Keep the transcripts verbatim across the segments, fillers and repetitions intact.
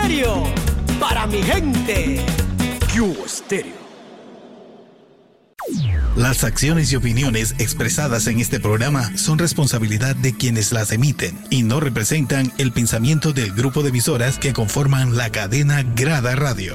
Stereo, para mi gente. Q Stereo. Las acciones y opiniones expresadas en este programa son responsabilidad de quienes las emiten y no representan el pensamiento del grupo de emisoras que conforman la cadena Grada Radio.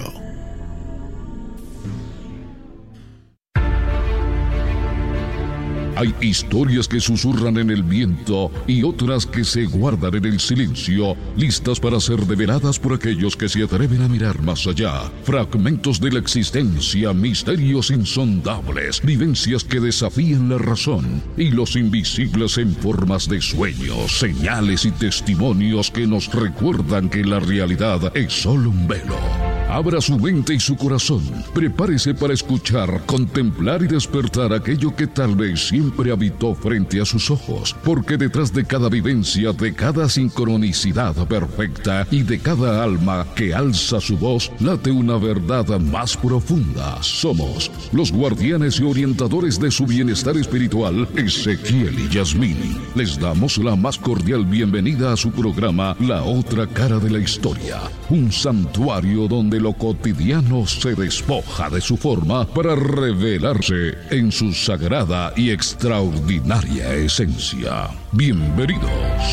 Hay historias que susurran en el viento y otras que se guardan en el silencio, listas para ser develadas por aquellos que se atreven a mirar más allá. Fragmentos de la existencia, misterios insondables, vivencias que desafían la razón y los invisibles en formas de sueños, señales y testimonios que nos recuerdan que la realidad es solo un velo. Abra su mente y su corazón. Prepárese para escuchar, contemplar y despertar aquello que tal vez siempre habitó frente a sus ojos. Porque detrás de cada vivencia, de cada sincronicidad perfecta y de cada alma que alza su voz, late una verdad más profunda. Somos los guardianes y orientadores de su bienestar espiritual, Ezequiel y Yasmín. Les damos la más cordial bienvenida a su programa La Otra Cara de la Historia. Un santuario donde lo cotidiano se despoja de su forma para revelarse en su sagrada y extraordinaria esencia. Bienvenidos.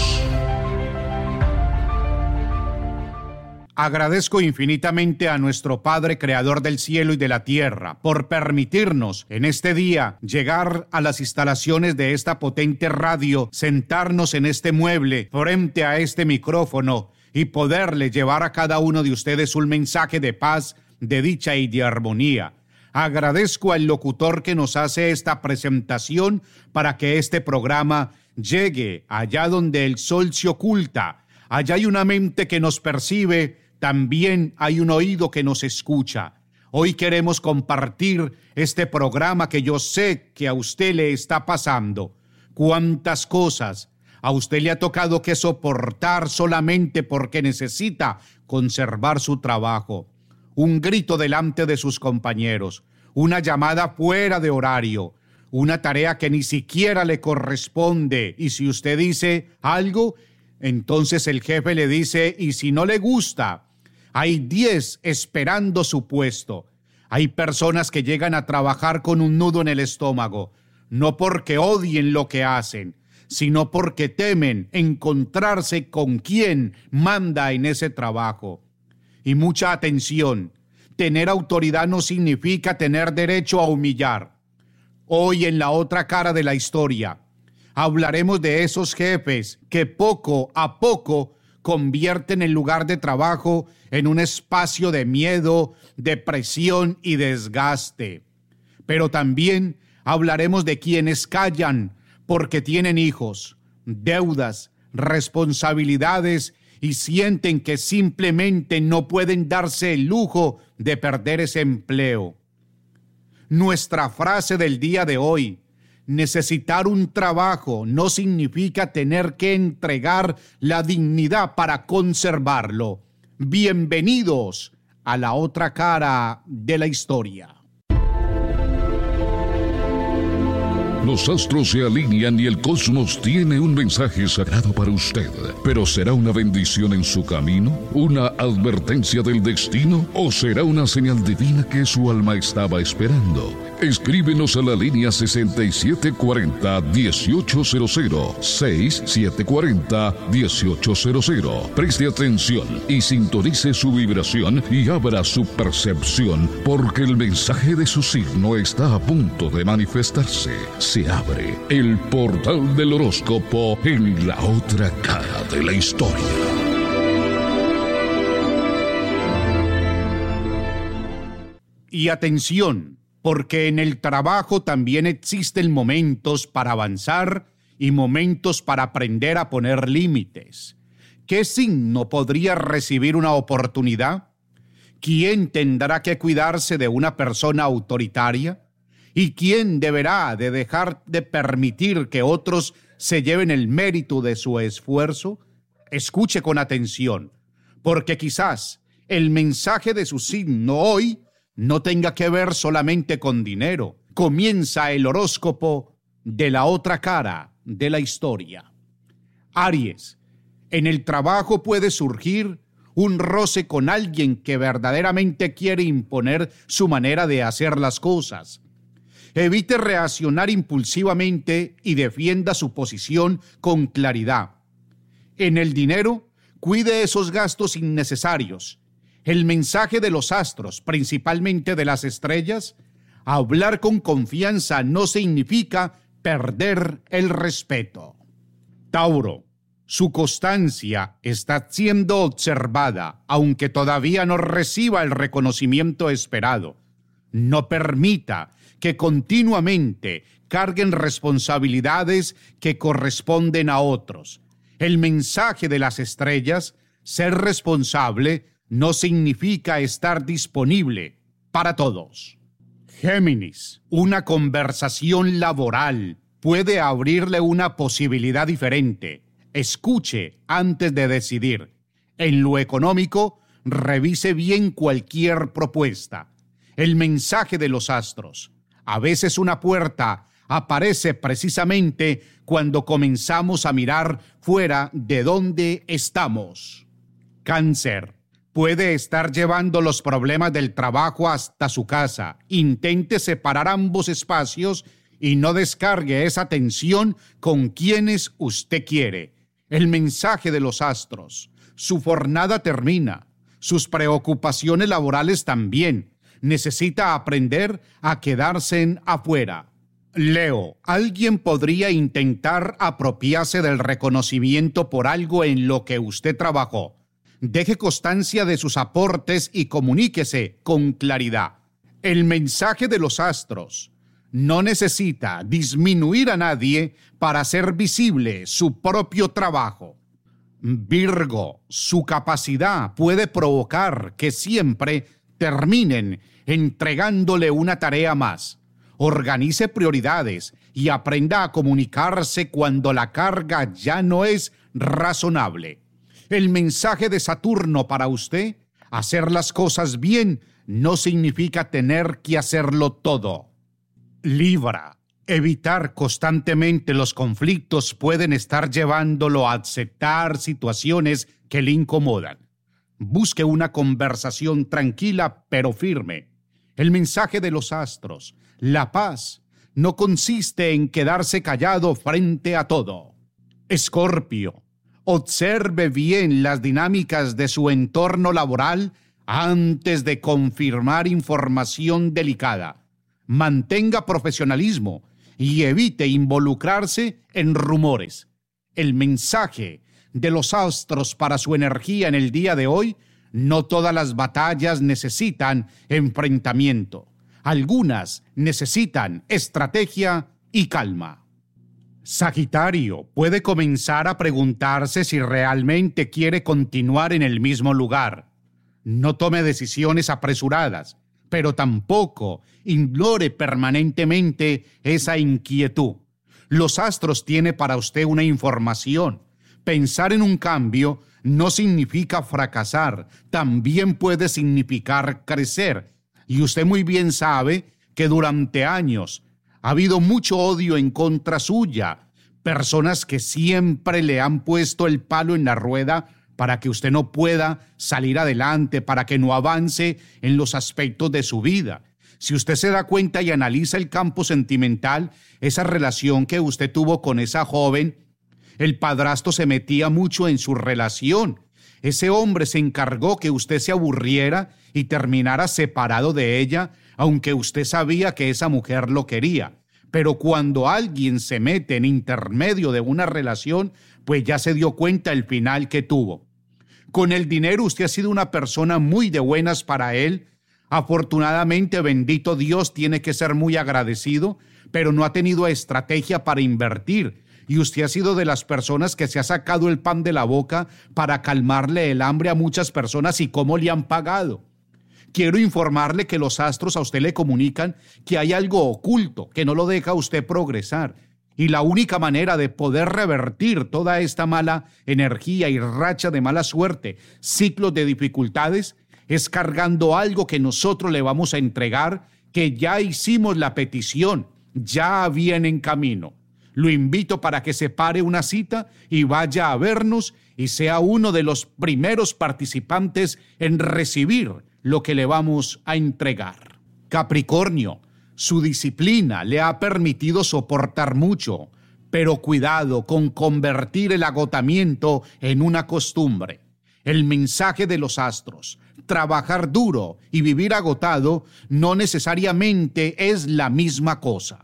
Agradezco infinitamente a nuestro Padre Creador del cielo y de la tierra por permitirnos en este día llegar a las instalaciones de esta potente radio, sentarnos en este mueble frente a este micrófono y poderle llevar a cada uno de ustedes un mensaje de paz, de dicha y de armonía. Agradezco al locutor que nos hace esta presentación para que este programa llegue allá donde el sol se oculta. Allá hay una mente que nos percibe, también hay un oído que nos escucha. Hoy queremos compartir este programa que yo sé que a usted le está pasando. ¿Cuántas cosas a usted le ha tocado que soportar solamente porque necesita conservar su trabajo? Un grito delante de sus compañeros, una llamada fuera de horario, una tarea que ni siquiera le corresponde. Y si usted dice algo, entonces el jefe le dice, y si no le gusta, hay diez esperando su puesto. Hay personas que llegan a trabajar con un nudo en el estómago, no porque odien lo que hacen, sino porque temen encontrarse con quien manda en ese trabajo. Y mucha atención, tener autoridad no significa tener derecho a humillar. Hoy en La Otra Cara de la Historia hablaremos de esos jefes que poco a poco convierten el lugar de trabajo en un espacio de miedo, depresión y desgaste. Pero también hablaremos de quienes callan porque tienen hijos, deudas, responsabilidades y sienten que simplemente no pueden darse el lujo de perder ese empleo. Nuestra frase del día de hoy: necesitar un trabajo no significa tener que entregar la dignidad para conservarlo. Bienvenidos a La Otra Cara de la Historia. Los astros se alinean y el cosmos tiene un mensaje sagrado para usted. ¿Pero será una bendición en su camino? ¿Una advertencia del destino? ¿O será una señal divina que su alma estaba esperando? Escríbenos a la línea sesenta y siete cuarenta, dieciocho cero cero, sesenta y siete cuarenta, dieciocho cero cero. Preste atención y sintonice su vibración y abra su percepción, porque el mensaje de su signo está a punto de manifestarse. Se abre el portal del horóscopo en La Otra Cara de la Historia. Y atención, porque en el trabajo también existen momentos para avanzar y momentos para aprender a poner límites. ¿Qué signo podría recibir una oportunidad? ¿Quién tendrá que cuidarse de una persona autoritaria? ¿Y quién deberá de dejar de permitir que otros se lleven el mérito de su esfuerzo? Escuche con atención, porque quizás el mensaje de su signo hoy no tenga que ver solamente con dinero. Comienza el horóscopo de La Otra Cara de la Historia. Aries, en el trabajo puede surgir un roce con alguien que verdaderamente quiere imponer su manera de hacer las cosas. Evite reaccionar impulsivamente y defienda su posición con claridad. En el dinero, cuide esos gastos innecesarios. El mensaje de los astros, principalmente de las estrellas: hablar con confianza no significa perder el respeto. Tauro, su constancia está siendo observada, aunque todavía no reciba el reconocimiento esperado. No permita que continuamente carguen responsabilidades que corresponden a otros. El mensaje de las estrellas: ser responsable no significa estar disponible para todos. Géminis, una conversación laboral puede abrirle una posibilidad diferente. Escuche antes de decidir. En lo económico, revise bien cualquier propuesta. El mensaje de los astros: a veces una puerta aparece precisamente cuando comenzamos a mirar fuera de donde estamos. Cáncer, puede estar llevando los problemas del trabajo hasta su casa. Intente separar ambos espacios y no descargue esa tensión con quienes usted quiere. El mensaje de los astros: su jornada termina, sus preocupaciones laborales también. Necesita aprender a quedarse en afuera. Leo, alguien podría intentar apropiarse del reconocimiento por algo en lo que usted trabajó. Deje constancia de sus aportes y comuníquese con claridad. El mensaje de los astros: no necesita disminuir a nadie para hacer visible su propio trabajo. Virgo, su capacidad puede provocar que siempre terminen entregándole una tarea más. Organice prioridades y aprenda a comunicarse cuando la carga ya no es razonable. El mensaje de Saturno para usted: hacer las cosas bien no significa tener que hacerlo todo. Libra, evitar constantemente los conflictos pueden estar llevándolo a aceptar situaciones que le incomodan. Busque una conversación tranquila pero firme. El mensaje de los astros: la paz no consiste en quedarse callado frente a todo. Escorpio, observe bien las dinámicas de su entorno laboral antes de confirmar información delicada. Mantenga profesionalismo y evite involucrarse en rumores. El mensaje de los astros para su energía en el día de hoy: no todas las batallas necesitan enfrentamiento. Algunas necesitan estrategia y calma. Sagitario, puede comenzar a preguntarse si realmente quiere continuar en el mismo lugar. No tome decisiones apresuradas, pero tampoco ignore permanentemente esa inquietud. Los astros tienen para usted una información. Pensar en un cambio no significa fracasar, también puede significar crecer. Y usted muy bien sabe que durante años ha habido mucho odio en contra suya, personas que siempre le han puesto el palo en la rueda para que usted no pueda salir adelante, para que no avance en los aspectos de su vida. Si usted se da cuenta y analiza el campo sentimental, esa relación que usted tuvo con esa joven, el padrastro se metía mucho en su relación. Ese hombre se encargó que usted se aburriera y terminara separado de ella, aunque usted sabía que esa mujer lo quería. Pero cuando alguien se mete en intermedio de una relación, pues ya se dio cuenta el final que tuvo. Con el dinero usted ha sido una persona muy de buenas para él. Afortunadamente, bendito Dios, tiene que ser muy agradecido, pero no ha tenido estrategia para invertir. Y usted ha sido de las personas que se ha sacado el pan de la boca para calmarle el hambre a muchas personas. ¿Y cómo le han pagado? Quiero informarle que los astros a usted le comunican que hay algo oculto que no lo deja a usted progresar. Y la única manera de poder revertir toda esta mala energía y racha de mala suerte, ciclos de dificultades, es cargando algo que nosotros le vamos a entregar, que ya hicimos la petición, ya viene en camino. Lo invito para que separe una cita y vaya a vernos y sea uno de los primeros participantes en recibir lo que le vamos a entregar. Capricornio, su disciplina le ha permitido soportar mucho, pero cuidado con convertir el agotamiento en una costumbre. El mensaje de los astros, trabajar duro y vivir agotado, no necesariamente es la misma cosa.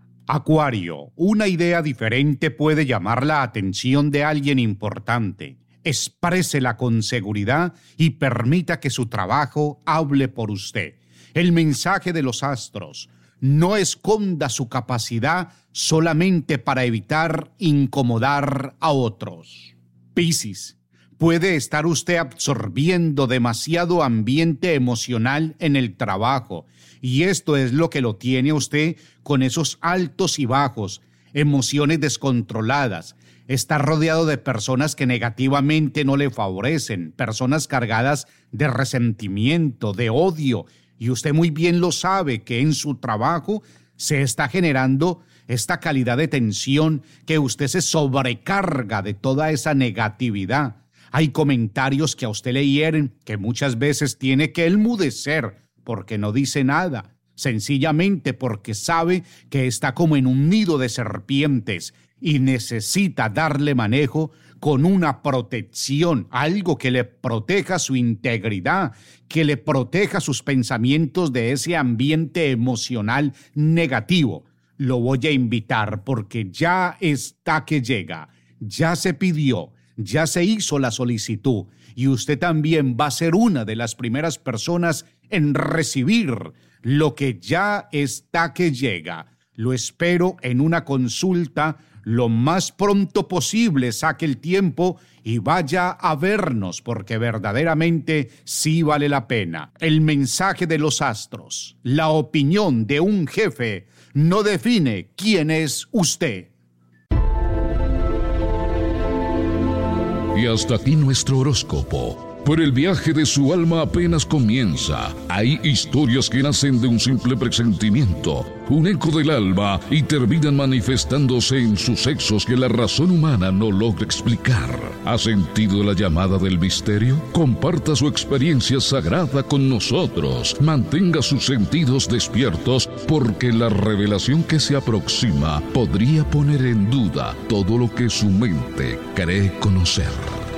Acuario, una idea diferente puede llamar la atención de alguien importante. Exprésela con seguridad y permita que su trabajo hable por usted. El mensaje de los astros, no esconda su capacidad solamente para evitar incomodar a otros. Piscis, puede estar usted absorbiendo demasiado ambiente emocional en el trabajo, y esto es lo que lo tiene a usted con esos altos y bajos, emociones descontroladas. Está rodeado de personas que negativamente no le favorecen, personas cargadas de resentimiento, de odio, y usted muy bien lo sabe que en su trabajo se está generando esta calidad de tensión, que usted se sobrecarga de toda esa negatividad. Hay comentarios que a usted le hieren, que muchas veces tiene que enmudecer porque no dice nada, sencillamente porque sabe que está como en un nido de serpientes y necesita darle manejo con una protección, algo que le proteja su integridad, que le proteja sus pensamientos de ese ambiente emocional negativo. Lo voy a invitar porque ya está que llega, ya se pidió, ya se hizo la solicitud y usted también va a ser una de las primeras personas en recibir lo que ya está que llega. Lo espero en una consulta lo más pronto posible. Saque el tiempo y vaya a vernos porque verdaderamente sí vale la pena. El mensaje de los astros, la opinión de un jefe no define quién es usted. Y hasta aquí nuestro horóscopo. Pero el viaje de su alma apenas comienza. Hay historias que nacen de un simple presentimiento, un eco del alma, y terminan manifestándose en sucesos que la razón humana no logra explicar. ¿Ha sentido la llamada del misterio? Comparta su experiencia sagrada con nosotros. Mantenga sus sentidos despiertos, porque la revelación que se aproxima podría poner en duda todo lo que su mente cree conocer.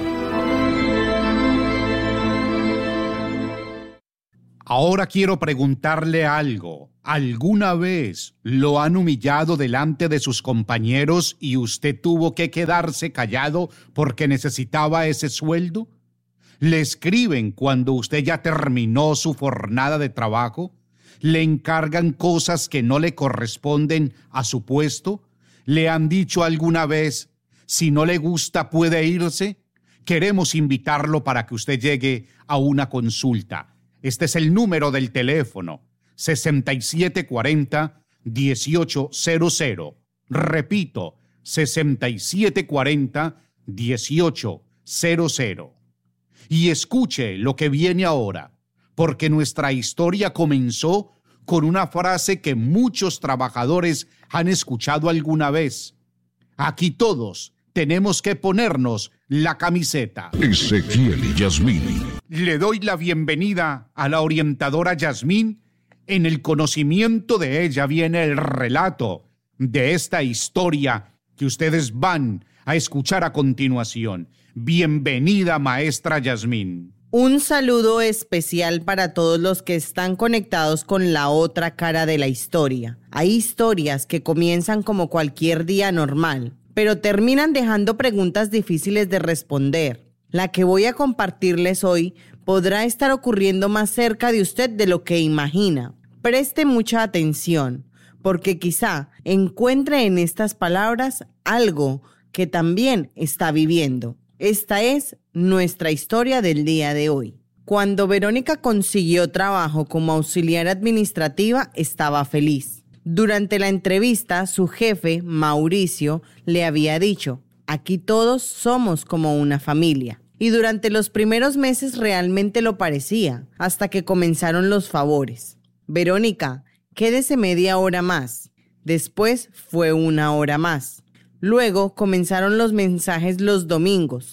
Ahora quiero preguntarle algo. ¿Alguna vez lo han humillado delante de sus compañeros y usted tuvo que quedarse callado porque necesitaba ese sueldo? ¿Le escriben cuando usted ya terminó su jornada de trabajo? ¿Le encargan cosas que no le corresponden a su puesto? ¿Le han dicho alguna vez, si no le gusta puede irse? Queremos invitarlo para que usted llegue a una consulta. Este es el número del teléfono, sesenta y siete cuarenta, dieciocho cero cero. Repito, sesenta y siete cuarenta, dieciocho cero cero. Y escuche lo que viene ahora, porque nuestra historia comenzó con una frase que muchos trabajadores han escuchado alguna vez. Aquí todos tenemos que ponernos la camiseta. Ezequiel y Yasmín. Le doy la bienvenida a la orientadora Yasmín. En el conocimiento de ella viene el relato de esta historia que ustedes van a escuchar a continuación. Bienvenida, maestra Yasmín. Un saludo especial para todos los que están conectados con la otra cara de la historia. Hay historias que comienzan como cualquier día normal, pero terminan dejando preguntas difíciles de responder. La que voy a compartirles hoy podrá estar ocurriendo más cerca de usted de lo que imagina. Preste mucha atención, porque quizá encuentre en estas palabras algo que también está viviendo. Esta es nuestra historia del día de hoy. Cuando Verónica consiguió trabajo como auxiliar administrativa, estaba feliz. Durante la entrevista, su jefe, Mauricio, le había dicho: aquí todos somos como una familia. Y durante los primeros meses realmente lo parecía, hasta que comenzaron los favores. Verónica, quédese media hora más. Después fue una hora más. Luego comenzaron los mensajes los domingos.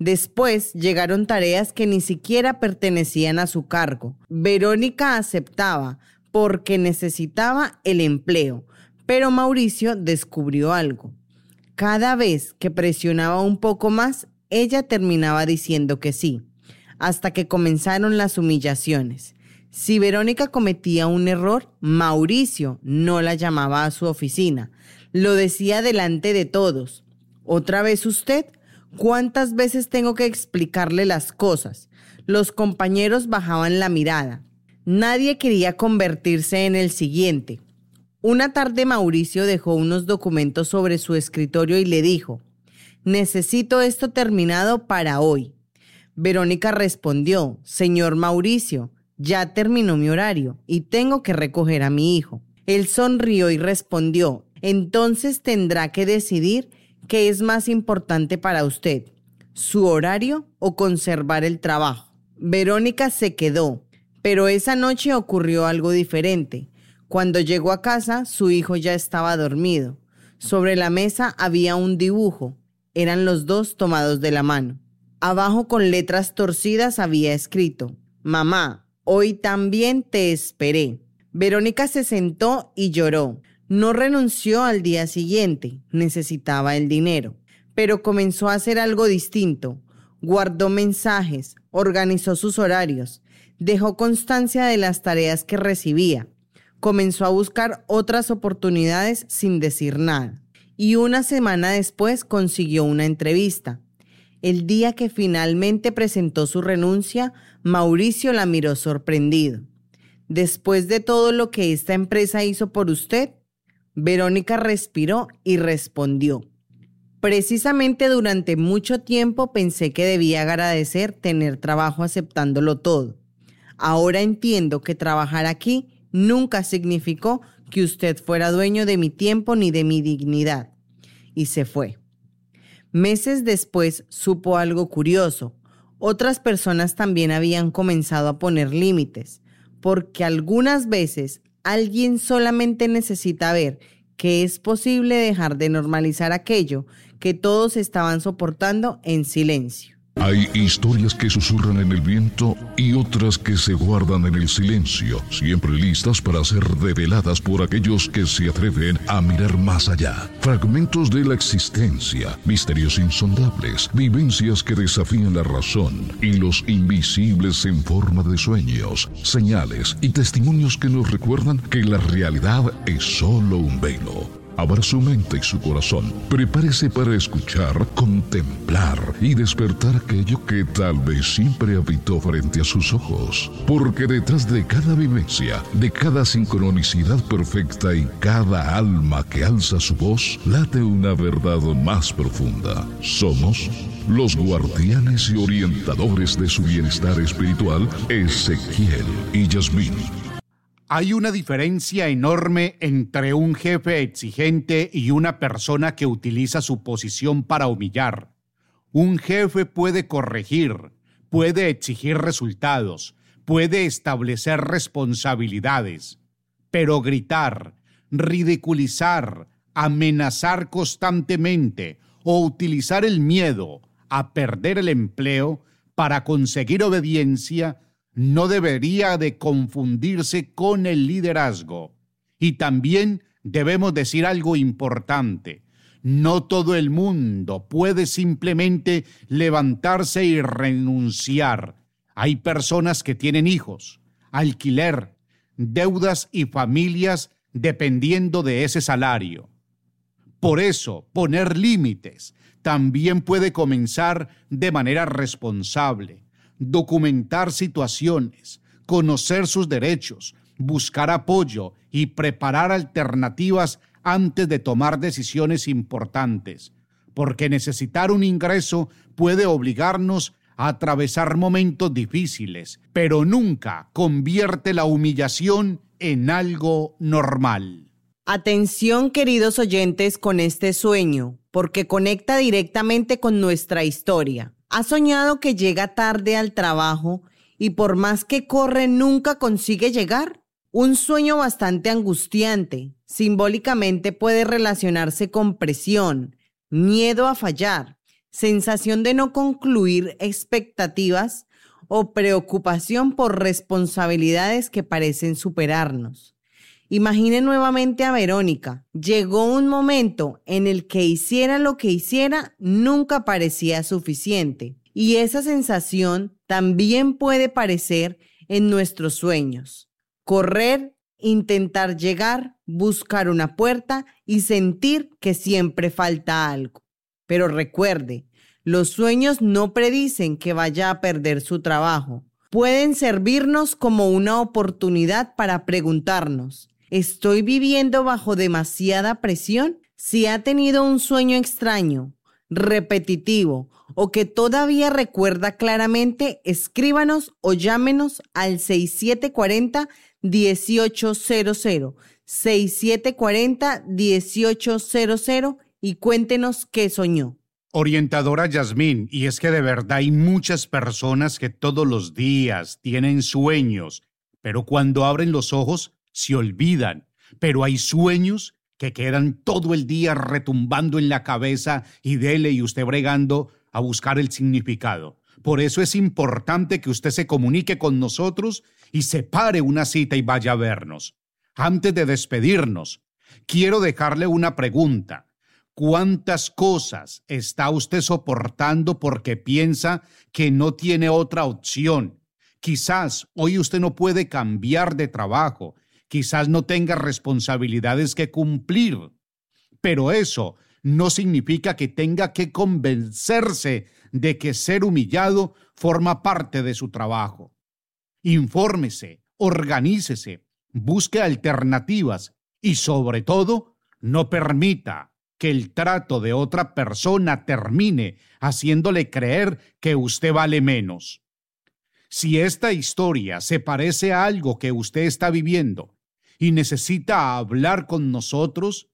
Después llegaron tareas que ni siquiera pertenecían a su cargo. Verónica aceptaba porque necesitaba el empleo, pero Mauricio descubrió algo. Cada vez que presionaba un poco más, ella terminaba diciendo que sí, hasta que comenzaron las humillaciones. Si Verónica cometía un error, Mauricio no la llamaba a su oficina. Lo decía delante de todos. ¿Otra vez usted? ¿Cuántas veces tengo que explicarle las cosas? Los compañeros bajaban la mirada. Nadie quería convertirse en el siguiente. Una tarde Mauricio dejó unos documentos sobre su escritorio y le dijo: «Necesito esto terminado para hoy». Verónica respondió: «Señor Mauricio, ya terminó mi horario y tengo que recoger a mi hijo». Él sonrió y respondió: «Entonces tendrá que decidir qué es más importante para usted, su horario o conservar el trabajo». Verónica se quedó, pero esa noche ocurrió algo diferente. Cuando llegó a casa, su hijo ya estaba dormido. Sobre la mesa había un dibujo. Eran los dos tomados de la mano. Abajo, con letras torcidas, había escrito: «Mamá, hoy también te esperé». Verónica se sentó y lloró. No renunció al día siguiente, necesitaba el dinero, pero comenzó a hacer algo distinto. Guardó mensajes, organizó sus horarios, dejó constancia de las tareas que recibía. Comenzó a buscar otras oportunidades sin decir nada. Y una semana después consiguió una entrevista. El día que finalmente presentó su renuncia, Mauricio la miró sorprendido. «Después de todo lo que esta empresa hizo por usted». Verónica respiró y respondió: «Precisamente durante mucho tiempo pensé que debía agradecer tener trabajo aceptándolo todo. Ahora entiendo que trabajar aquí nunca significó que usted fuera dueño de mi tiempo ni de mi dignidad». Y se fue. Meses después supo algo curioso. Otras personas también habían comenzado a poner límites, porque algunas veces alguien solamente necesita ver que es posible dejar de normalizar aquello que todos estaban soportando en silencio. Hay historias que susurran en el viento y otras que se guardan en el silencio, siempre listas para ser reveladas por aquellos que se atreven a mirar más allá. Fragmentos de la existencia, misterios insondables, vivencias que desafían la razón, hilos invisibles en forma de sueños, señales y testimonios que nos recuerdan que la realidad es solo un velo. Abra su mente y su corazón. Prepárese para escuchar, contemplar y despertar aquello que tal vez siempre habitó frente a sus ojos. Porque detrás de cada vivencia, de cada sincronicidad perfecta y cada alma que alza su voz, late una verdad más profunda. Somos los guardianes y orientadores de su bienestar espiritual, Ezequiel y Yasmín. Hay una diferencia enorme entre un jefe exigente y una persona que utiliza su posición para humillar. Un jefe puede corregir, puede exigir resultados, puede establecer responsabilidades, pero gritar, ridiculizar, amenazar constantemente o utilizar el miedo a perder el empleo para conseguir obediencia no debería de confundirse con el liderazgo. Y también debemos decir algo importante. No todo el mundo puede simplemente levantarse y renunciar. Hay personas que tienen hijos, alquiler, deudas y familias dependiendo de ese salario. Por eso, poner límites también puede comenzar de manera responsable. Documentar situaciones, conocer sus derechos, buscar apoyo y preparar alternativas antes de tomar decisiones importantes, porque necesitar un ingreso puede obligarnos a atravesar momentos difíciles, pero nunca convierte la humillación en algo normal. Atención, queridos oyentes, con este sueño, porque conecta directamente con nuestra historia. ¿Ha soñado que llega tarde al trabajo y por más que corre nunca consigue llegar? Un sueño bastante angustiante. Simbólicamente puede relacionarse con presión, miedo a fallar, sensación de no concluir expectativas o preocupación por responsabilidades que parecen superarnos. Imagine nuevamente a Verónica. Llegó un momento en el que hiciera lo que hiciera, nunca parecía suficiente. Y esa sensación también puede parecer en nuestros sueños. Correr, intentar llegar, buscar una puerta y sentir que siempre falta algo. Pero recuerde, los sueños no predicen que vaya a perder su trabajo. Pueden servirnos como una oportunidad para preguntarnos, ¿estoy viviendo bajo demasiada presión? Si ha tenido un sueño extraño, repetitivo o que todavía recuerda claramente, escríbanos o llámenos al seis siete cuatro cero, uno ocho cero cero, seis siete cuatro cero, uno ocho cero cero y cuéntenos qué soñó. Orientadora Yasmín, y es que de verdad hay muchas personas que todos los días tienen sueños, pero cuando abren los ojos se olvidan, pero hay sueños que quedan todo el día retumbando en la cabeza y dele y usted bregando a buscar el significado. Por eso es importante que usted se comunique con nosotros y separe una cita y vaya a vernos. Antes de despedirnos, quiero dejarle una pregunta. ¿Cuántas cosas está usted soportando porque piensa que no tiene otra opción? Quizás hoy usted no puede cambiar de trabajo, quizás no tenga responsabilidades que cumplir, pero eso no significa que tenga que convencerse de que ser humillado forma parte de su trabajo. Infórmese, organícese, busque alternativas y sobre todo, no permita que el trato de otra persona termine haciéndole creer que usted vale menos. Si esta historia se parece a algo que usted está viviendo y necesita hablar con nosotros,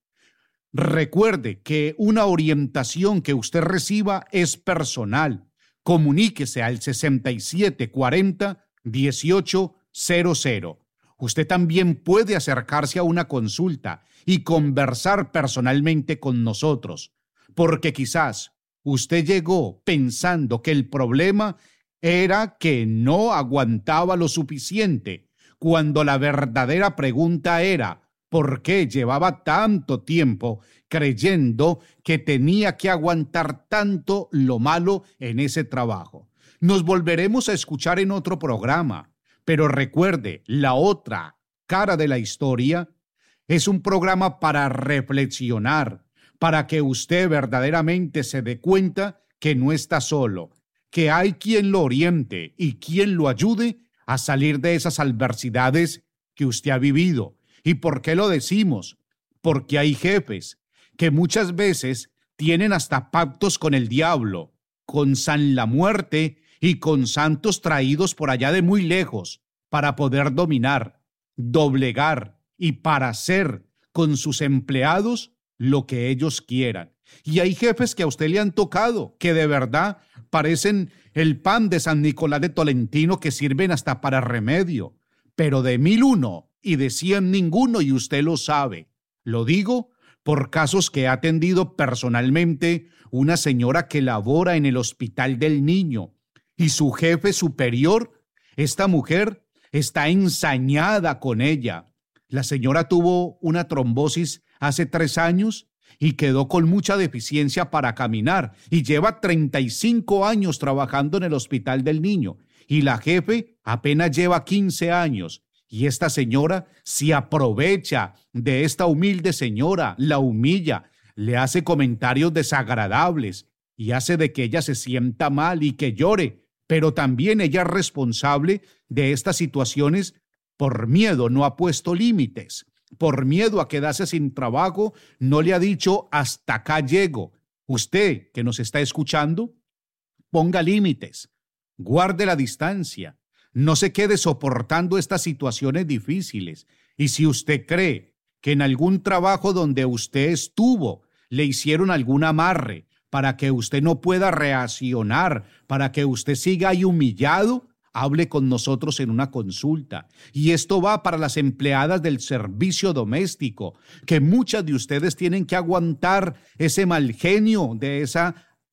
recuerde que una orientación que usted reciba es personal. Comuníquese al sesenta y siete cuarenta, dieciocho cero cero. Usted también puede acercarse a una consulta y conversar personalmente con nosotros, porque quizás usted llegó pensando que el problema era que no aguantaba lo suficiente, cuando la verdadera pregunta era ¿por qué llevaba tanto tiempo creyendo que tenía que aguantar tanto lo malo en ese trabajo? Nos volveremos a escuchar en otro programa. Pero recuerde, la otra cara de la historia es un programa para reflexionar, para que usted verdaderamente se dé cuenta que no está solo, que hay quien lo oriente y quien lo ayude a salir de esas adversidades que usted ha vivido. ¿Y por qué lo decimos? Porque hay jefes que muchas veces tienen hasta pactos con el diablo, con San la Muerte y con santos traídos por allá de muy lejos para poder dominar, doblegar y para hacer con sus empleados lo que ellos quieran. Y hay jefes que a usted le han tocado, que de verdad parecen el pan de San Nicolás de Tolentino, que sirven hasta para remedio, pero de mil uno y de cien ninguno, y usted lo sabe. Lo digo por casos que ha atendido personalmente una señora que labora en el Hospital del Niño, y su jefe superior, esta mujer, está ensañada con ella. La señora tuvo una trombosis hace tres años y quedó con mucha deficiencia para caminar y lleva treinta y cinco años trabajando en el Hospital del Niño y la jefe apenas lleva quince años. Y esta señora se aprovecha de esta humilde señora, la humilla, le hace comentarios desagradables y hace de que ella se sienta mal y que llore. Pero también ella es responsable de estas situaciones. Por miedo no ha puesto límites, por miedo a quedarse sin trabajo no le ha dicho hasta acá llego. Usted que nos está escuchando, ponga límites, guarde la distancia, no se quede soportando estas situaciones difíciles. Y si usted cree que en algún trabajo donde usted estuvo le hicieron algún amarre, para que usted no pueda reaccionar, para que usted siga ahí humillado, hable con nosotros en una consulta. Y esto va para las empleadas del servicio doméstico, que muchas de ustedes tienen que aguantar ese mal genio de esa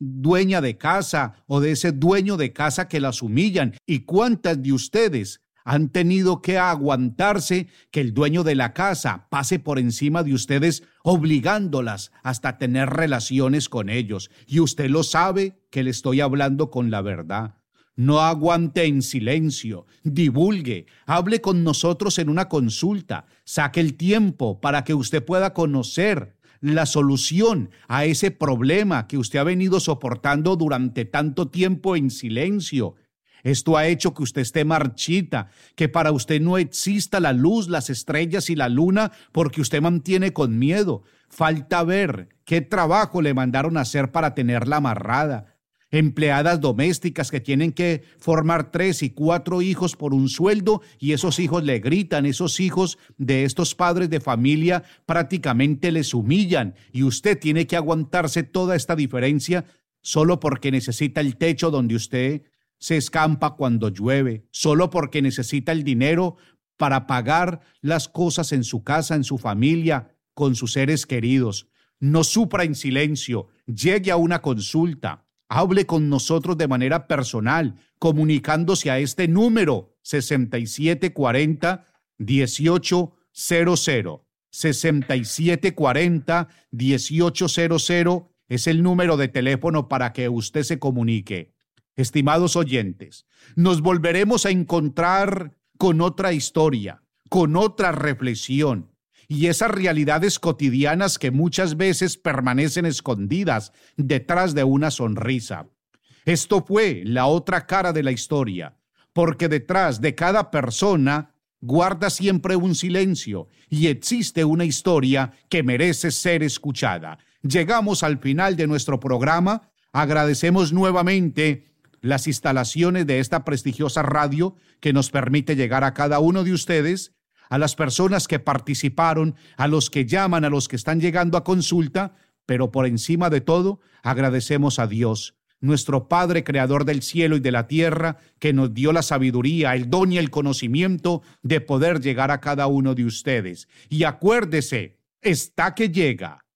dueña de casa o de ese dueño de casa que las humillan. ¿Y cuántas de ustedes han tenido que aguantarse que el dueño de la casa pase por encima de ustedes, obligándolas hasta tener relaciones con ellos? Y usted lo sabe que le estoy hablando con la verdad. No aguante en silencio, divulgue, hable con nosotros en una consulta, saque el tiempo para que usted pueda conocer la solución a ese problema que usted ha venido soportando durante tanto tiempo en silencio. Esto ha hecho que usted esté marchita, que para usted no exista la luz, las estrellas y la luna, porque usted mantiene con miedo. Falta ver qué trabajo le mandaron a hacer para tenerla amarrada. Empleadas domésticas que tienen que formar tres y cuatro hijos por un sueldo y esos hijos le gritan, esos hijos de estos padres de familia prácticamente les humillan y usted tiene que aguantarse toda esta diferencia solo porque necesita el techo donde usted se escampa cuando llueve, solo porque necesita el dinero para pagar las cosas en su casa, en su familia, con sus seres queridos. No sufra en silencio, llegue a una consulta. Hable con nosotros de manera personal, comunicándose a este número sesenta y siete cuarenta, dieciocho cero cero. sesenta y siete cuarenta, dieciocho cero cero es el número de teléfono para que usted se comunique. Estimados oyentes, nos volveremos a encontrar con otra historia, con otra reflexión. Y esas realidades cotidianas que muchas veces permanecen escondidas detrás de una sonrisa. Esto fue la otra cara de la historia, porque detrás de cada persona guarda siempre un silencio y existe una historia que merece ser escuchada. Llegamos al final de nuestro programa. Agradecemos nuevamente las instalaciones de esta prestigiosa radio que nos permite llegar a cada uno de ustedes, a las personas que participaron, a los que llaman, a los que están llegando a consulta, pero por encima de todo, agradecemos a Dios, nuestro Padre Creador del cielo y de la tierra, que nos dio la sabiduría, el don y el conocimiento de poder llegar a cada uno de ustedes. Y acuérdese, está que llega,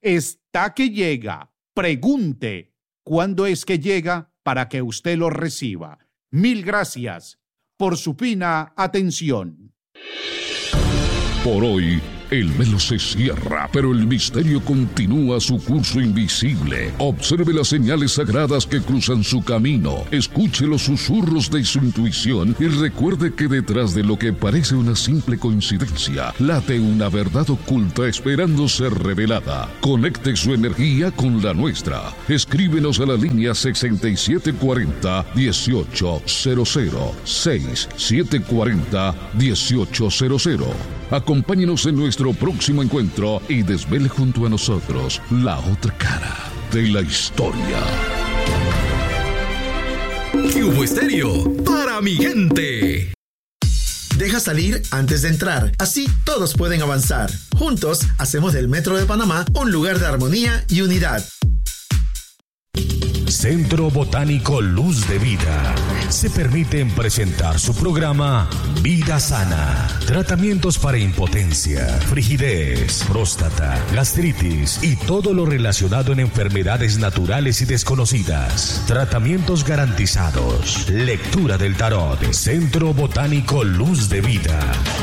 está que llega, pregunte cuándo es que llega para que usted lo reciba. Mil gracias por su fina atención. Por hoy, el velo se cierra, pero el misterio continúa su curso invisible. Observe las señales sagradas que cruzan su camino. Escuche los susurros de su intuición y recuerde que detrás de lo que parece una simple coincidencia, late una verdad oculta esperando ser revelada. Conecte su energía con la nuestra. Escríbenos a la línea sesenta y siete cuarenta, dieciocho cero cero, sesenta y siete cuarenta, dieciocho cero cero. Acompáñenos en nuestro próximo encuentro y desvele junto a nosotros la otra cara de la historia. Cubo Estéreo, para mi gente. Deja salir antes de entrar, así todos pueden avanzar. Juntos hacemos del Metro de Panamá un lugar de armonía y unidad. Centro Botánico Luz de Vida. Se permiten presentar su programa Vida Sana. Tratamientos para impotencia, frigidez, próstata, gastritis y todo lo relacionado en enfermedades naturales y desconocidas. Tratamientos garantizados. Lectura del tarot. Centro Botánico Luz de Vida.